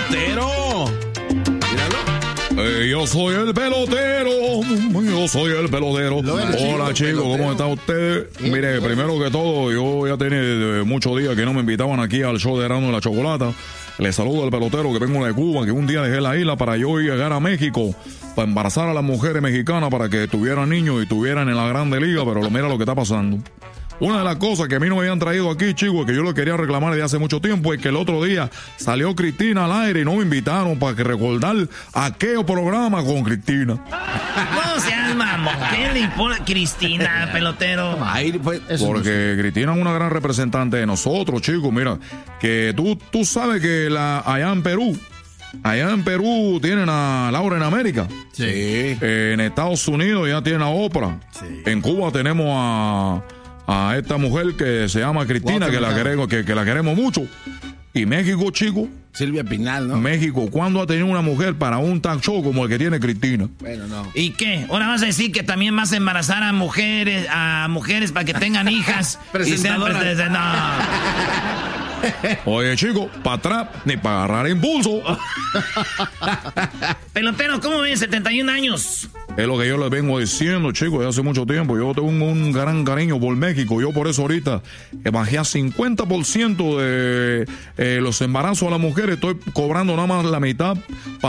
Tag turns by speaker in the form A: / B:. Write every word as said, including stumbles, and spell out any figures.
A: pelotero.
B: Eh, yo soy el pelotero, yo soy el pelotero. Hola chicos, ¿cómo están ustedes? Mire, primero que todo, yo ya tenía muchos días que no me invitaban aquí al show de Erasmo y la Chocolata. Les saludo al pelotero que vengo de Cuba, que un día dejé la isla para yo llegar a México, para embarazar a las mujeres mexicanas para que tuvieran niños y tuvieran en la Grande Liga, pero mira lo que está pasando. Una de las cosas que a mí no me habían traído aquí, chicos, que yo lo quería reclamar desde hace mucho tiempo, es que el otro día salió Cristina al aire y no me invitaron para que recordar aquel programa con Cristina.
C: No seas mamón, ¿qué le importa Cristina, pelotero?
A: Ay, pues,
B: Porque no Cristina es una gran representante de nosotros, chicos. Mira, que tú, tú sabes que la, allá en Perú, allá en Perú tienen a Laura en América.
A: Sí.
B: Eh, en Estados Unidos ya tienen a Oprah. Sí. En Cuba tenemos a... a esta mujer que se llama Cristina, wow, que, la queremos, que, que la queremos mucho. Y México, chico.
A: Silvia Pinal, ¿no?
B: México, ¿cuándo ha tenido una mujer para un talk show como el que tiene Cristina?
A: Bueno, no.
C: ¿Y qué? Ahora vas a decir que también vas a embarazar a mujeres, a mujeres para que tengan hijas.
A: Presentadoras.
C: Y sean, no.
B: Oye, chico, para atrás ni para agarrar impulso.
C: Pelotero, ¿cómo ven? setenta y un años.
B: Es lo que yo les vengo diciendo, chicos, desde hace mucho tiempo. Yo tengo un, un gran cariño por México. Yo por eso ahorita bajé a cincuenta por ciento de eh, los embarazos a las mujeres. Estoy cobrando nada más la mitad.